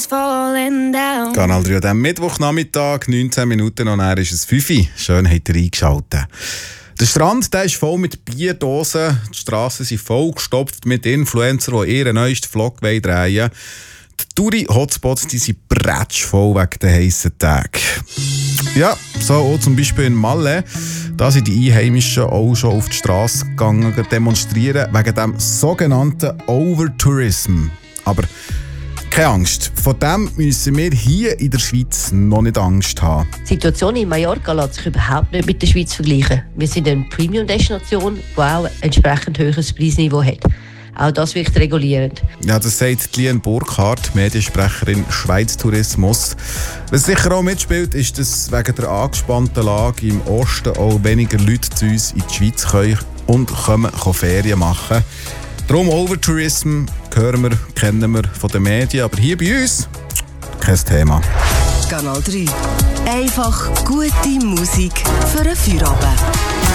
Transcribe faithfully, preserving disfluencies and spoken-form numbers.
Kanal drei am Mittwochnachmittag, neunzehn Minuten und dann ist es fünf Uhr. Schön habt ihr eingeschaltet. Der Strand der ist voll mit Bierdosen, die Strassen sind voll gestopft mit Influencern, die ihren neuesten Vlog drehen wollen. Die Touri-Hotspots die sind bretschvoll wegen der heissen Tage. Ja, so auch zum Beispiel in Malle. Da sind die Einheimischen auch schon auf die Straße gegangen, demonstrieren wegen dem sogenannten Overtourism. Aber keine Angst, von dem müssen wir hier in der Schweiz noch nicht Angst haben. Die Situation in Mallorca lässt sich überhaupt nicht mit der Schweiz vergleichen. Wir sind eine Premium-Destination, die auch ein entsprechend höheres Preisniveau hat. Auch das wirkt regulierend. Ja, das sagt Lien Burkhardt, Mediensprecherin Schweiz Tourismus. Was sicher auch mitspielt, ist, dass wegen der angespannten Lage im Osten auch weniger Leute zu uns in die Schweiz können und können Ferien machen. Darum Overtourism hören wir, kennen wir von den Medien, aber hier bei uns kein Thema. Kanal drei. Einfach gute Musik für einen Feierabend.